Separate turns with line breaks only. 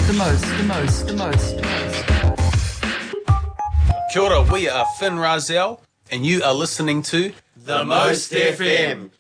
Kia ora, we are Finn Razel, and you are listening to
The Most FM.